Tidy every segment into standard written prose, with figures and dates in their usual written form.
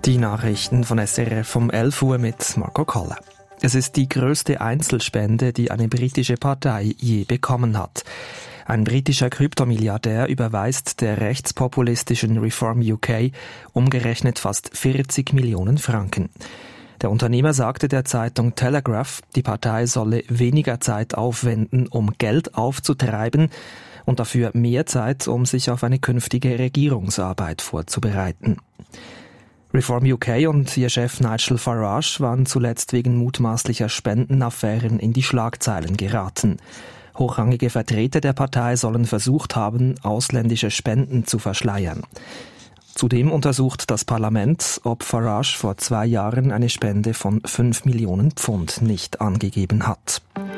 Die Nachrichten von SRF um 11 Uhr mit Marco Koller. Es ist die grösste Einzelspende, die eine britische Partei je bekommen hat. Ein britischer Kryptomilliardär überweist der rechtspopulistischen Reform UK umgerechnet fast 40 Millionen Franken. Der Unternehmer sagte der Zeitung Telegraph, die Partei solle weniger Zeit aufwenden, um Geld aufzutreiben und dafür mehr Zeit, um sich auf eine künftige Regierungsarbeit vorzubereiten. Reform UK und ihr Chef Nigel Farage waren zuletzt wegen mutmaßlicher Spendenaffären in die Schlagzeilen geraten. Hochrangige Vertreter der Partei sollen versucht haben, ausländische Spenden zu verschleiern. Zudem untersucht das Parlament, ob Farage vor 2 Jahren eine Spende von 5 Millionen Pfund nicht angegeben hat.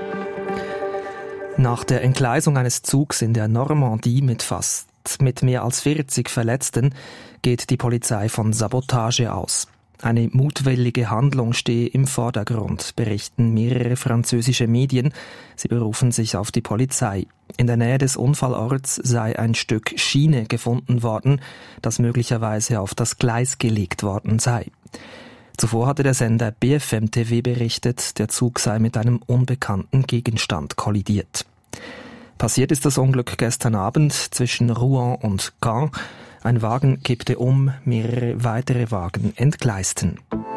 Nach der Entgleisung eines Zugs in der Normandie mit mehr als 40 Verletzten geht die Polizei von Sabotage aus. Eine mutwillige Handlung stehe im Vordergrund, berichten mehrere französische Medien. Sie berufen sich auf die Polizei. In der Nähe des Unfallorts sei ein Stück Schiene gefunden worden, das möglicherweise auf das Gleis gelegt worden sei. Zuvor hatte der Sender BFM TV berichtet, der Zug sei mit einem unbekannten Gegenstand kollidiert. Passiert ist das Unglück gestern Abend zwischen Rouen und Caen. Ein Wagen kippte um, mehrere weitere Wagen entgleisten.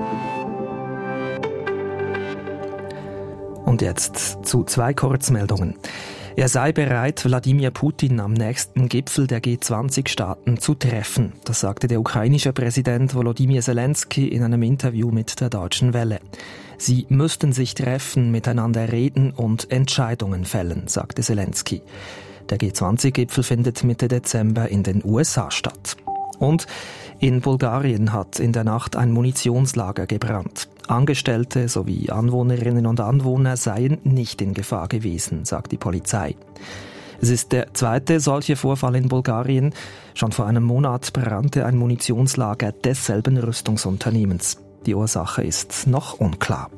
Und jetzt zu 2 Kurzmeldungen. Er sei bereit, Wladimir Putin am nächsten Gipfel der G20-Staaten zu treffen. Das sagte der ukrainische Präsident Volodymyr Zelensky in einem Interview mit der Deutschen Welle. Sie müssten sich treffen, miteinander reden und Entscheidungen fällen, sagte Zelensky. Der G20-Gipfel findet Mitte Dezember in den USA statt. Und in Bulgarien hat in der Nacht ein Munitionslager gebrannt. Angestellte sowie Anwohnerinnen und Anwohner seien nicht in Gefahr gewesen, sagt die Polizei. Es ist der zweite solche Vorfall in Bulgarien. Schon vor einem Monat brannte ein Munitionslager desselben Rüstungsunternehmens. Die Ursache ist noch unklar.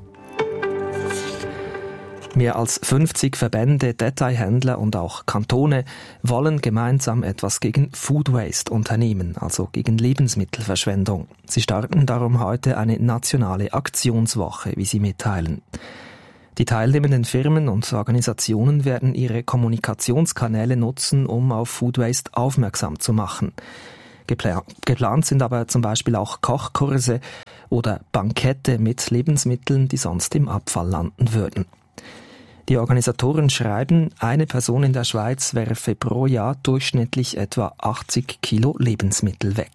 Mehr als 50 Verbände, Detailhändler und auch Kantone wollen gemeinsam etwas gegen Food Waste unternehmen, also gegen Lebensmittelverschwendung. Sie starten darum heute eine nationale Aktionswoche, wie sie mitteilen. Die teilnehmenden Firmen und Organisationen werden ihre Kommunikationskanäle nutzen, um auf Food Waste aufmerksam zu machen. Geplant sind aber zum Beispiel auch Kochkurse oder Bankette mit Lebensmitteln, die sonst im Abfall landen würden. Die Organisatoren schreiben, eine Person in der Schweiz werfe pro Jahr durchschnittlich etwa 80 Kilo Lebensmittel weg.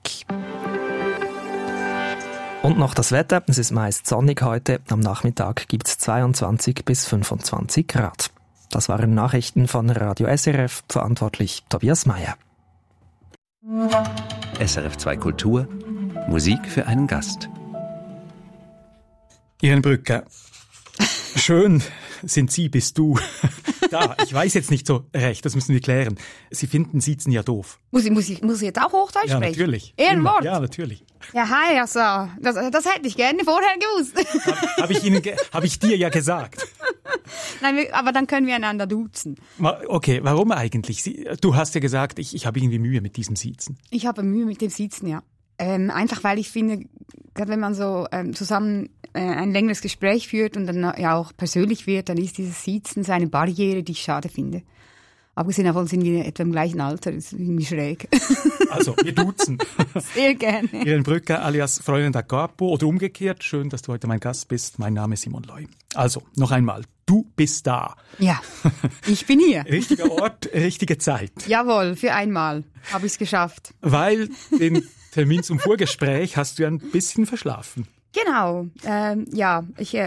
Und noch das Wetter. Es ist meist sonnig heute. Am Nachmittag gibt es 22 bis 25 Grad. Das waren Nachrichten von Radio SRF, verantwortlich Tobias Meyer. SRF 2 Kultur, Musik für einen Gast. Irene Brücker, schön sind Sie, bist du. Da, ich weiß jetzt nicht so recht, das müssen wir klären. Sie finden Siezen ja doof. Muss ich jetzt auch Hochdeutsch sprechen? Ja, natürlich. Ehrenwort? Ja, natürlich. Ja, hi, also, das hätte ich gerne vorher gewusst. Hab ich dir ja gesagt. Nein, aber dann können wir einander duzen. Okay, warum eigentlich? Du hast ja gesagt, ich habe irgendwie Mühe mit diesem Siezen. Ich habe Mühe mit dem Siezen, ja. Einfach weil ich finde, gerade wenn man so zusammen ein längeres Gespräch führt und dann ja auch persönlich wird, dann ist dieses Siezen eine Barriere, die ich schade finde. Abgesehen davon sind wir etwa im gleichen Alter, das ist irgendwie schräg. Also, wir duzen. Sehr gerne. Irene Brücker alias Freundin da Capo oder umgekehrt. Schön, dass du heute mein Gast bist. Mein Name ist Simon Loy. Also, noch einmal. Du bist da. Ja, ich bin hier. Richtiger Ort, richtige Zeit. Jawohl, für einmal habe ich es geschafft. Weil den Termin zum Vorgespräch hast du ja ein bisschen verschlafen. Genau, ja,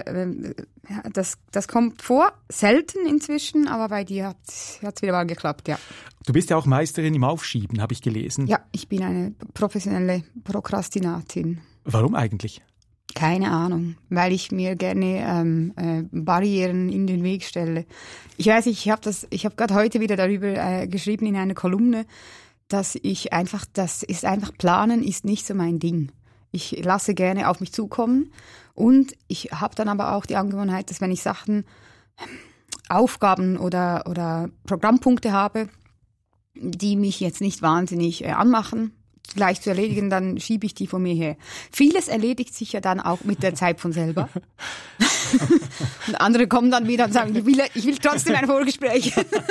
das kommt vor, selten inzwischen, aber bei dir hat's wieder mal geklappt, ja. Du bist ja auch Meisterin im Aufschieben, habe ich gelesen. Ja, ich bin eine professionelle Prokrastinatin. Warum eigentlich? Keine Ahnung, weil ich mir gerne Barrieren in den Weg stelle. Ich weiß nicht, ich habe gerade heute wieder darüber geschrieben in einer Kolumne, dass Planen ist nicht so mein Ding. Ich lasse gerne auf mich zukommen und ich habe dann aber auch die Angewohnheit, dass wenn ich Aufgaben oder Programmpunkte habe, die mich jetzt nicht wahnsinnig anmachen, gleich zu erledigen, dann schiebe ich die von mir her. Vieles erledigt sich ja dann auch mit der Zeit von selber. Und andere kommen dann wieder und sagen, ich will trotzdem ein Vorgespräch.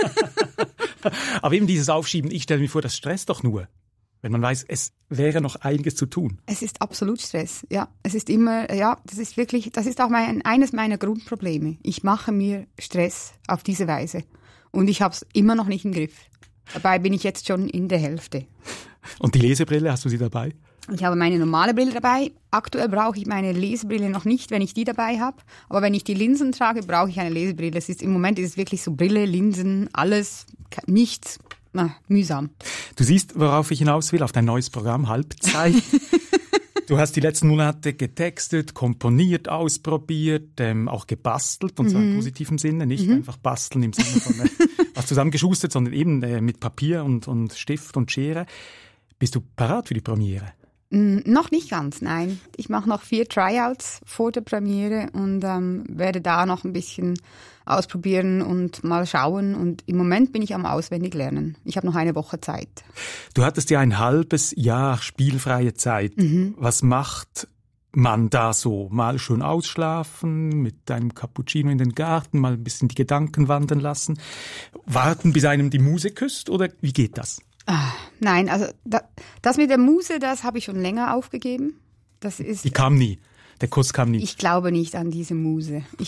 Aber eben dieses Aufschieben, ich stelle mir vor, das stresst doch nur. Wenn man weiß, es wäre noch einiges zu tun. Es ist absolut Stress, ja. Es ist immer, ja, das ist auch eines meiner Grundprobleme. Ich mache mir Stress auf diese Weise. Und ich habe es immer noch nicht im Griff. Dabei bin ich jetzt schon in der Hälfte. Und die Lesebrille, hast du sie dabei? Ich habe meine normale Brille dabei. Aktuell brauche ich meine Lesebrille noch nicht, wenn ich die dabei habe. Aber wenn ich die Linsen trage, brauche ich eine Lesebrille. Im Moment ist es wirklich so Brille, Linsen, alles, nichts. Mühsam. Du siehst, worauf ich hinaus will, auf dein neues Programm Halbzeit. Du hast die letzten Monate getextet, komponiert, ausprobiert, auch gebastelt, und zwar im positiven Sinne, nicht einfach basteln im Sinne von was zusammengeschustert, sondern eben mit Papier und Stift und Schere. Bist du parat für die Premiere? Noch nicht ganz, nein. Ich mache noch 4 Tryouts vor der Premiere und werde da noch ein bisschen ausprobieren und mal schauen. Und im Moment bin ich am Auswendiglernen. Ich habe noch eine Woche Zeit. Du hattest ja ein halbes Jahr spielfreie Zeit. Was macht man da so? Mal schön ausschlafen, mit einem Cappuccino in den Garten, mal ein bisschen die Gedanken wandern lassen, warten, bis einem die Muse küsst, oder wie geht das? Nein, also das mit der Muse, das habe ich schon länger aufgegeben. Die kam nie. Der Kuss kam nie. Ich glaube nicht an diese Muse. Ich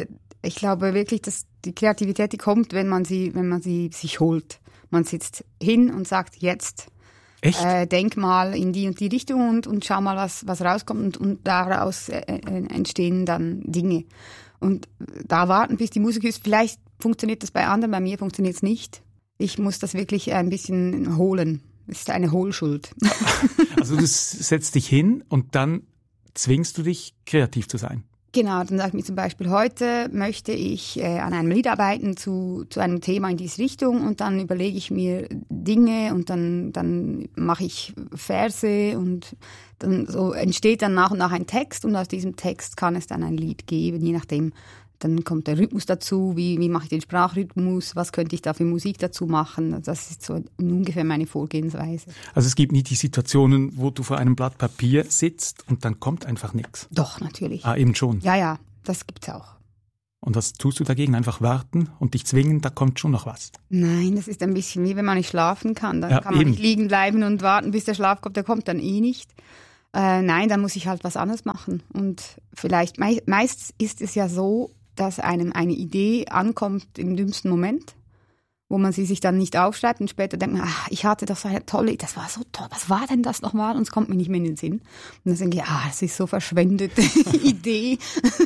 glaube wirklich, dass die Kreativität, die kommt, wenn man sie sich holt. Man sitzt hin und sagt, jetzt. Echt? Denk mal in die und die Richtung und schau mal, was rauskommt, und daraus entstehen dann Dinge. Und da warten, bis die Muse küsst. Vielleicht funktioniert das bei anderen, bei mir funktioniert es nicht. Ich muss das wirklich ein bisschen holen. Es ist eine Hohlschuld. Also du setzt dich hin und dann zwingst du dich, kreativ zu sein. Genau, dann sage ich mir zum Beispiel, heute möchte ich an einem Lied arbeiten zu einem Thema in diese Richtung, und dann überlege ich mir Dinge und dann mache ich Verse, und dann so entsteht dann nach und nach ein Text, und aus diesem Text kann es dann ein Lied geben, je nachdem. Dann kommt der Rhythmus dazu, wie mache ich den Sprachrhythmus, was könnte ich da für Musik dazu machen. Das ist so ungefähr meine Vorgehensweise. Also es gibt nie die Situationen, wo du vor einem Blatt Papier sitzt und dann kommt einfach nichts? Doch, natürlich. Eben schon? Ja, das gibt's auch. Und was tust du dagegen? Einfach warten und dich zwingen, da kommt schon noch was? Nein, das ist ein bisschen wie wenn man nicht schlafen kann. Dann kann man eben nicht liegen bleiben und warten, bis der Schlaf kommt. Der kommt dann eh nicht. Nein, dann muss ich halt was anderes machen. Und vielleicht, meist ist es ja so, dass einem eine Idee ankommt im dümmsten Moment, wo man sie sich dann nicht aufschreibt, und später denkt man, ich hatte doch so eine tolle Idee, das war so toll, was war denn das nochmal? Und es kommt mir nicht mehr in den Sinn. Und dann denke ich, es ist so verschwendete Idee.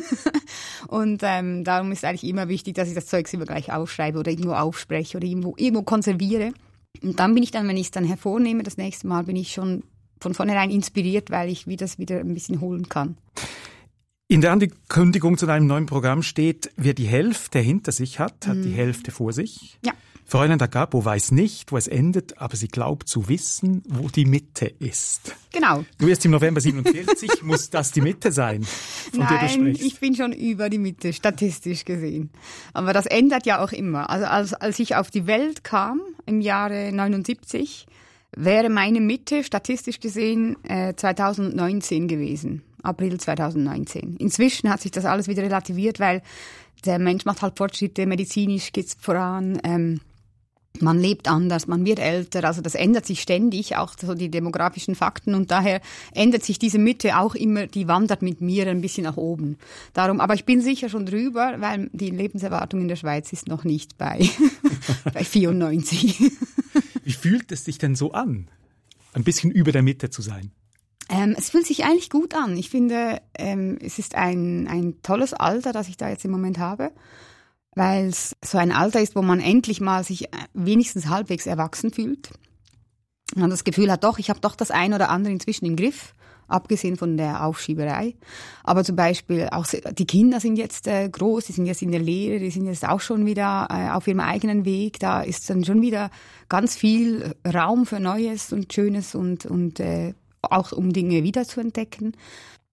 Und darum ist eigentlich immer wichtig, dass ich das Zeug immer gleich aufschreibe oder irgendwo aufspreche oder irgendwo konserviere. Und dann bin ich dann, wenn ich es dann hervornehme, das nächste Mal bin ich schon von vornherein inspiriert, weil ich das wieder ein bisschen holen kann. In der Ankündigung zu deinem neuen Programm steht, wer die Hälfte hinter sich hat die Hälfte vor sich. Ja. Fräulein D'Agabo weiß nicht, wo es endet, aber sie glaubt zu wissen, wo die Mitte ist. Genau. Du wirst im November 47, muss das die Mitte sein, von der du Nein, sprichst? ich bin schon über die Mitte, statistisch gesehen. Aber das ändert ja auch immer. Also als ich auf die Welt kam, im Jahre 79, wäre meine Mitte statistisch gesehen 2019 gewesen. April 2019. Inzwischen hat sich das alles wieder relativiert, weil der Mensch macht halt Fortschritte, medizinisch geht's voran, man lebt anders, man wird älter, also das ändert sich ständig, auch so die demografischen Fakten, und daher ändert sich diese Mitte auch immer, die wandert mit mir ein bisschen nach oben. Darum, aber ich bin sicher schon drüber, weil die Lebenserwartung in der Schweiz ist noch nicht bei 94. Wie fühlt es sich denn so an, ein bisschen über der Mitte zu sein? Es fühlt sich eigentlich gut an. Ich finde, es ist ein tolles Alter, das ich da jetzt im Moment habe, weil es so ein Alter ist, wo man endlich mal sich wenigstens halbwegs erwachsen fühlt. Man das Gefühl hat, ich habe doch das ein oder andere inzwischen im Griff, abgesehen von der Aufschieberei. Aber zum Beispiel auch die Kinder sind jetzt groß, die sind jetzt in der Lehre, die sind jetzt auch schon wieder auf ihrem eigenen Weg. Da ist dann schon wieder ganz viel Raum für Neues und Schönes und auch um Dinge wiederzuentdecken.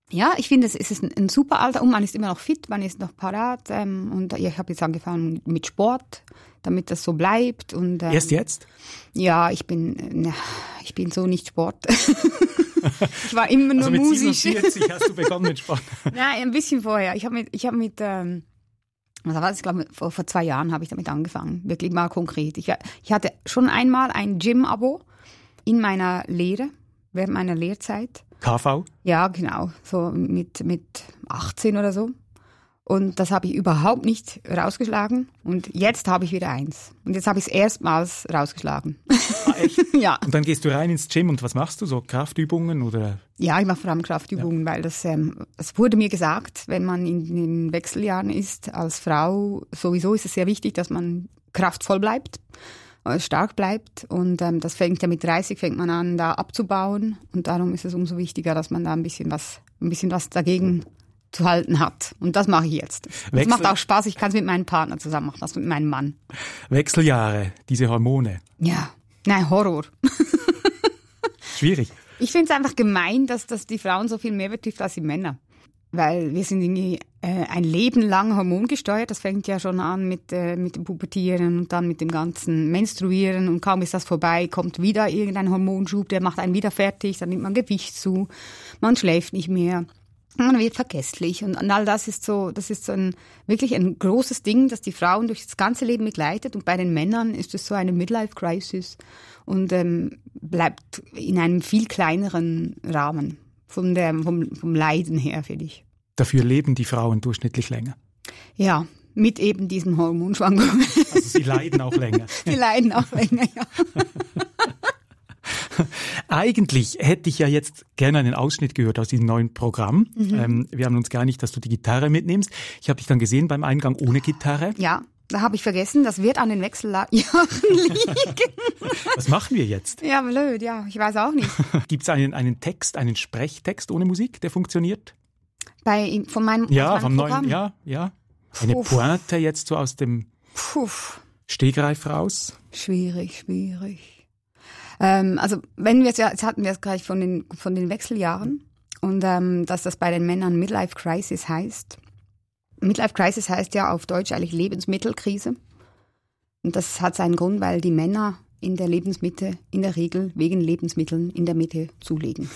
Ja, ich finde, es ist ein super Alter und man ist immer noch fit, man ist noch parat. Und ich habe jetzt angefangen mit Sport, damit das so bleibt. Und, Erst jetzt? Ja, ich bin so nicht Sport. Ich war immer nur mit musisch. 47 hast du begonnen mit Sport? Nein, ein bisschen vorher. Ich habe mit was war das? Ich glaube, vor 2 Jahren habe ich damit angefangen. Wirklich mal konkret. Ich hatte schon einmal ein Gym-Abo in meiner Lehre, während meiner Lehrzeit. KV? Ja, genau. So mit 18 oder so. Und das habe ich überhaupt nicht rausgeschlagen. Und jetzt habe ich wieder eins. Und jetzt habe ich es erstmals rausgeschlagen. Ah, echt? Ja. Und dann gehst du rein ins Gym und was machst du? So Kraftübungen oder? Ja, ich mache vor allem Kraftübungen, weil es wurde mir gesagt, wenn man in den Wechseljahren ist, als Frau, sowieso ist es sehr wichtig, dass man kraftvoll bleibt, stark bleibt. Und das fängt ja mit 30, fängt man an, da abzubauen. Und darum ist es umso wichtiger, dass man da ein bisschen was dagegen zu halten hat. Und das mache ich jetzt. Das macht auch Spaß. Ich kann es mit meinem Partner zusammen machen, das mit meinem Mann. Wechseljahre, diese Hormone. Ja, nein, Horror. Schwierig. Ich finde es einfach gemein, dass das die Frauen so viel mehr betrifft als die Männer. Weil wir sind irgendwie ein Leben lang hormongesteuert. Das fängt ja schon an mit dem Pubertieren und dann mit dem ganzen Menstruieren. Und kaum ist das vorbei, kommt wieder irgendein Hormonschub, der macht einen wieder fertig. Dann nimmt man Gewicht zu, man schläft nicht mehr. Man wird vergesslich und all das ist so wirklich ein großes Ding, das die Frauen durch das ganze Leben begleitet und bei den Männern ist es so eine Midlife-Crisis und bleibt in einem viel kleineren Rahmen vom Leiden her, finde ich. Dafür leben die Frauen durchschnittlich länger. Ja, mit eben diesen Hormonschwankungen. Also sie leiden auch länger. Sie leiden auch länger, ja. Eigentlich hätte ich ja jetzt gerne einen Ausschnitt gehört aus diesem neuen Programm. Wir haben uns geeinigt, dass du die Gitarre mitnimmst. Ich habe dich dann gesehen beim Eingang ohne Gitarre. Ja, da habe ich vergessen, das wird an den Wechseljahren liegen. Was machen wir jetzt? Ja, blöd, ja, ich weiß auch nicht. Gibt es einen Text, einen Sprechtext ohne Musik, der funktioniert? Von meinem vom Programm? neuen, ja. Eine Pointe jetzt so aus dem Stegreif raus? Schwierig. Also wenn wir jetzt hatten wir es gleich von den Wechseljahren und dass das bei den Männern Midlife Crisis heißt. Midlife Crisis heißt ja auf Deutsch eigentlich Lebensmittelkrise. Und das hat seinen Grund, weil die Männer in der Lebensmitte in der Regel wegen Lebensmitteln in der Mitte zulegen.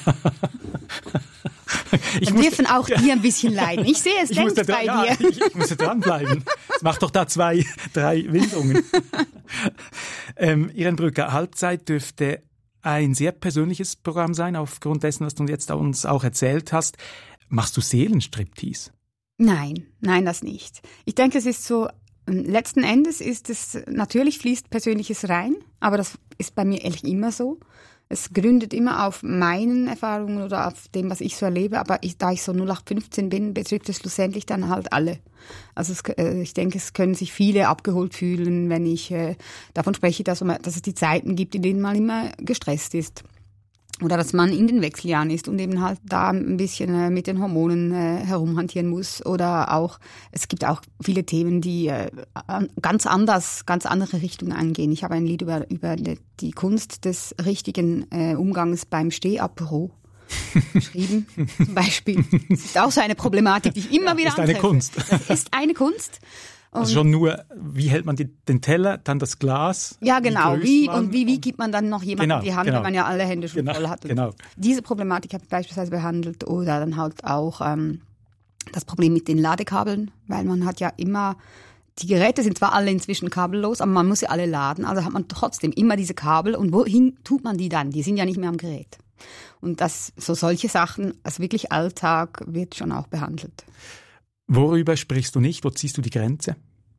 Dann dürfen auch die ein bisschen leiden. Ich sehe es längst bei dir. Ich muss dranbleiben. Es macht doch da 3 Windungen. Irene Brücker, Halbzeit dürfte ein sehr persönliches Programm sein, aufgrund dessen, was du jetzt uns auch erzählt hast. Machst du Seelenstriptease? Nein, das nicht. Ich denke, es ist so, letzten Endes ist es, natürlich fließt Persönliches rein, aber das ist bei mir ehrlich immer so. Es gründet immer auf meinen Erfahrungen oder auf dem, was ich so erlebe, aber da ich so 0815 bin, betrifft es schlussendlich dann halt alle. Also ich denke, es können sich viele abgeholt fühlen, wenn ich davon spreche, dass es die Zeiten gibt, in denen man immer gestresst ist. Oder dass man in den Wechseljahren ist und eben halt da ein bisschen mit den Hormonen herumhantieren muss. Oder auch, es gibt auch viele Themen, die ganz andere Richtungen angehen. Ich habe ein Lied über die Kunst des richtigen Umgangs beim Stehapero geschrieben, zum Beispiel. Das ist auch so eine Problematik, die ich immer wieder antreffe. Das ist eine Kunst. Das ist eine Kunst. Also schon nur, wie hält man den Teller, dann das Glas? Ja, genau. Wie gibt man dann noch jemandem die Hand, wenn man ja alle Hände schon voll hat? Genau. Diese Problematik habe ich beispielsweise behandelt oder dann halt auch das Problem mit den Ladekabeln, weil man hat ja immer, die Geräte sind zwar alle inzwischen kabellos, aber man muss sie alle laden, also hat man trotzdem immer diese Kabel und wohin tut man die dann? Die sind ja nicht mehr am Gerät. Und solche Sachen, also wirklich Alltag, wird schon auch behandelt. Worüber sprichst du nicht? Wo ziehst du die Grenze?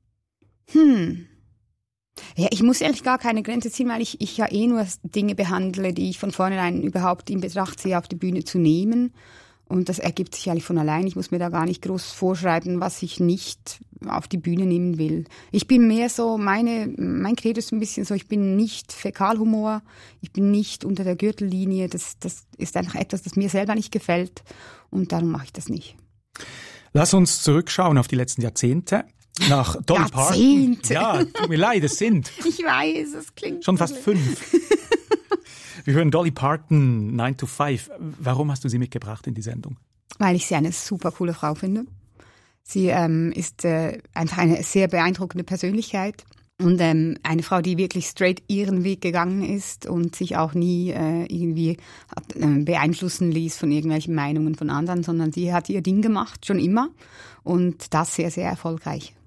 Ja, ich muss ehrlich gar keine Grenze ziehen, weil ich ja nur Dinge behandle, die ich von vornherein überhaupt in Betracht ziehe, auf die Bühne zu nehmen. Und das ergibt sich eigentlich von allein. Ich muss mir da gar nicht groß vorschreiben, was ich nicht auf die Bühne nehmen will. Ich bin mehr so, mein Credo ist ein bisschen so, ich bin nicht Fäkalhumor, ich bin nicht unter der Gürtellinie. Das ist einfach etwas, das mir selber nicht gefällt und darum mache ich das nicht. Lass uns zurückschauen auf die letzten Jahrzehnte. Nach Dolly Parton. Ja, tut mir leid, es sind. Ich weiß, es klingt schon fast 5. Wir hören Dolly Parton, 9 to 5. Warum hast du sie mitgebracht in die Sendung? weil ich sie eine super coole Frau finde. Sie ist einfach eine sehr beeindruckende Persönlichkeit und eine Frau, die wirklich straight ihren Weg gegangen ist und sich auch nie irgendwie beeinflussen ließ von irgendwelchen Meinungen von anderen, sondern sie hat ihr Ding gemacht, schon immer, und das sehr, sehr erfolgreich.